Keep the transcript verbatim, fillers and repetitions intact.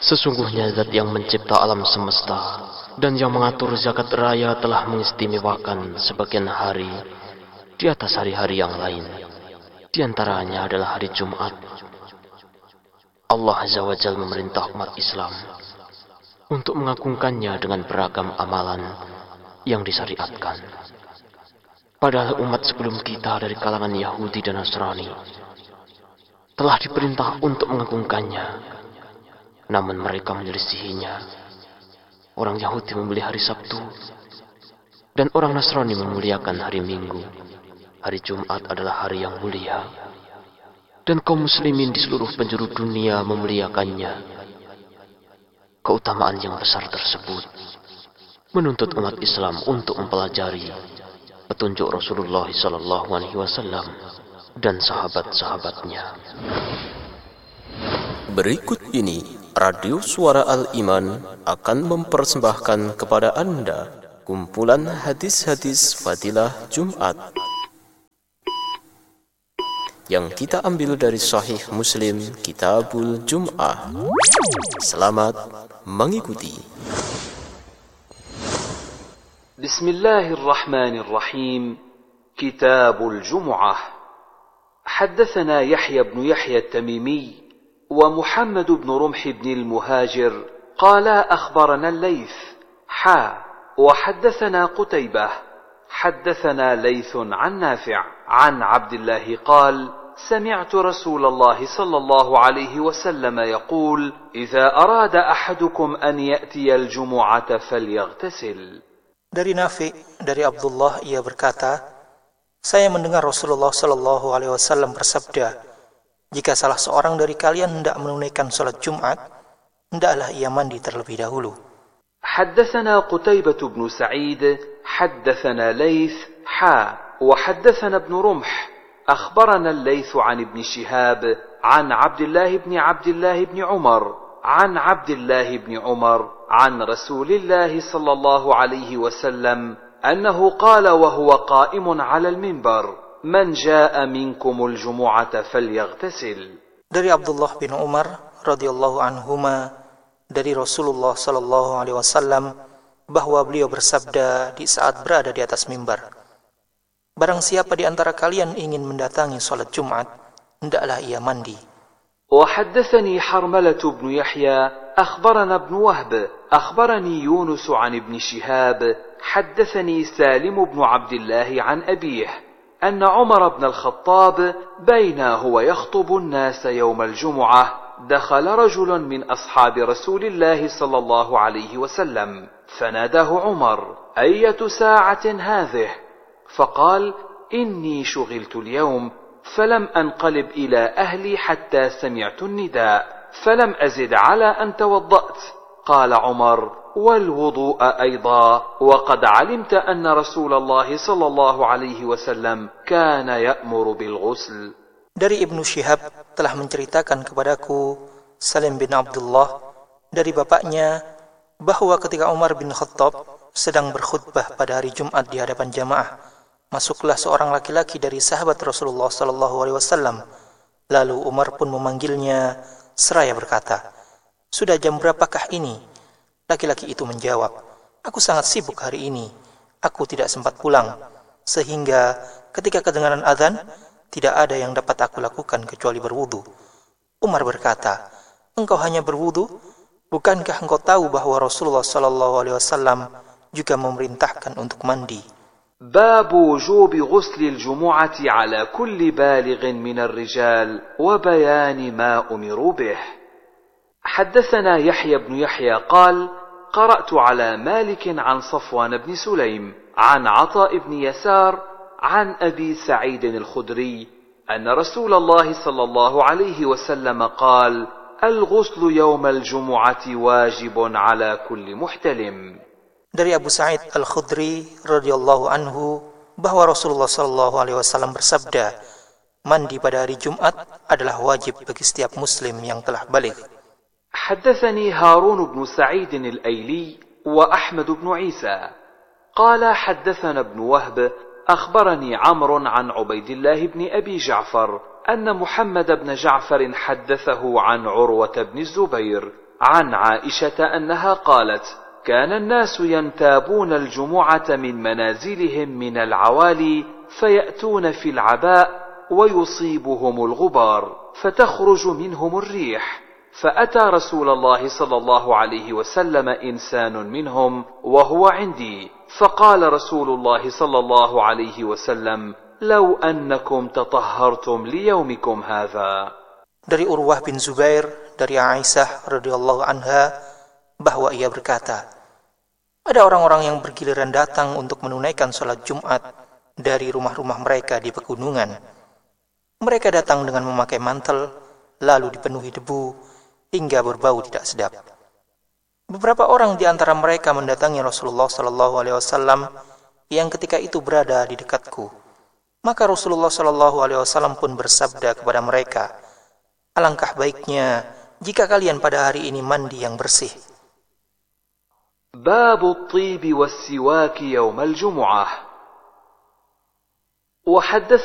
Sesungguhnya Zat yang mencipta alam semesta dan yang mengatur zakat raya telah mengistimewakan sebagian hari di atas hari-hari yang lain. Di antaranya adalah hari Jumat. Allah Azza wa Jalla memerintah umat Islam untuk mengagungkannya dengan beragam amalan yang disyariatkan. Padahal umat sebelum kita dari kalangan Yahudi dan Nasrani telah diperintah untuk mengagungkannya, namun mereka menyelisihinya. Orang Yahudi memilih hari Sabtu, dan orang Nasrani memuliakan hari Minggu. Hari Jumat adalah hari yang mulia, dan kaum muslimin di seluruh penjuru dunia memuliakannya. Keutamaan yang besar tersebut menuntut umat Islam untuk mempelajari petunjuk Rasulullah Sallallahu Alaihi Wasallam dan sahabat-sahabatnya. Berikut ini Radio Suara Al-Iman akan mempersembahkan kepada Anda kumpulan hadis-hadis fadilah Jumat yang kita ambil dari Sahih Muslim Kitabul Jum'ah. Selamat mengikuti. Bismillahirrahmanirrahim. Kitabul Jum'ah. Haddathana Yahya ibn Yahya at-Tamimi wa Muhammad ibn Rumh ibn al-Muhajir qala akhbarana al-Layth ha wa haddathana Qutaybah haddathana Layth an Nafi' an Abdullah qala سمعت رسول الله صلى الله عليه وسلم يقول إذا أراد أحدكم أن يأتي الجمعة فليغتسل. Dari Nafi' dari Abdullah ia berkata, saya mendengar Rasulullah sallallahu alaihi wasallam bersabda, jika salah seorang dari kalian hendak menunaikan salat Jumat, hendaklah ia mandi terlebih dahulu. حدثنا قتيبة بن سعيد حدثنا ليث حا وحدثنا ابن رمح أخبرنا الليث عن ابن شهاب عن عبد الله بن عبد الله بن عمر عن عبد الله بن عمر عن رسول الله صلى الله عليه وسلم أنه قال وهو قائم على المنبر من جاء منكم الجمعة فليغتسل. Dari Abdullah bin Umar radhiyallahu anhuma dari Rasulullah sallallahu alaihi wasallam bahwa beliau bersabda di saat berada di atas mimbar, barang siapa di antara kalian ingin mendatangi salat Jumat, hendaklah ia mandi. وحدثني حرملة بن يحيى أخبرنا ابن وهب أخبرني يونس عن ابن شهاب حدثني سالم بن عبد الله عن أبيه أن عمر بن الخطاب بين هو يخطب الناس يوم الجمعة دخل رجل من أصحاب رسول الله صلى الله عليه وسلم فناداه عمر أية ساعة هذه؟ فقال إني شغلت اليوم فلم أنقلب إلى أهلي حتى سمعت النداء فلم أزد على أن توضأت. قال عمر والوضوء أيضا وقد علمت أن رسول الله صلى الله عليه وسلم كان يأمر بالغسل. Dari Ibnu Syihab telah menceritakan kepadaku Salim bin Abdullah dari bapaknya bahwa ketika Umar bin Khattab sedang berkhutbah pada hari Jumat di hadapan jamaah, masuklah seorang laki-laki dari sahabat Rasulullah sallallahu alaihi wasallam. Lalu Umar pun memanggilnya seraya berkata, "Sudah jam berapakah ini?" Laki-laki itu menjawab, "Aku sangat sibuk hari ini. Aku tidak sempat pulang, sehingga ketika kedengaran azan, tidak ada yang dapat aku lakukan kecuali berwudu." Umar berkata, "Engkau hanya berwudu? Bukankah engkau tahu bahwa Rasulullah sallallahu alaihi wasallam juga memerintahkan untuk mandi?" باب وجوب غسل الجمعة على كل بالغ من الرجال وبيان ما أمروا به. حدثنا يحيى بن يحيى قال قرأت على مالك عن صفوان بن سليم عن عطاء بن يسار عن أبي سعيد الخدري أن رسول الله صلى الله عليه وسلم قال الغسل يوم الجمعة واجب على كل محتلم. Dari Abu Sa'id Al-Khudri radhiyallahu anhu bahwa Rasulullah sallallahu alaihi wasallam bersabda, mandi pada hari Jumat adalah wajib bagi setiap muslim yang telah baligh. حدثني هارون بن سعيد الأيلي وأحمد بن عيسى قال حدثنا ابن وهب أخبرني عمرو عن عبيد الله بن أبي جعفر أن محمد بن جعفر حدثه عن عروة بن الزبير عن عائشة أنها قالت: كان الناس ينتابون الجمعة من منازلهم من العوالي فيأتون في العباء ويصيبهم الغبار فتخرج منهم الريح، فأتى رسول الله صلى الله عليه وسلم إنسان منهم وهو عندي، فقال رسول الله صلى الله عليه وسلم: لو أنكم تطهرتم ليومكم هذا. Dari Urwah bin Zubair dari Aisyah radhiyallahu anha bahwa ia berkata, ada orang-orang yang bergiliran datang untuk menunaikan sholat Jumat dari rumah-rumah mereka di pegunungan. Mereka datang dengan memakai mantel, lalu dipenuhi debu hingga berbau tidak sedap. Beberapa orang di antara mereka mendatangi Rasulullah Sallallahu Alaihi Wasallam yang ketika itu berada di dekatku. Maka Rasulullah Sallallahu Alaihi Wasallam pun bersabda kepada mereka, alangkah baiknya jika kalian pada hari ini mandi yang bersih. باب الطيب والسواك يوم الجمعة. وحدث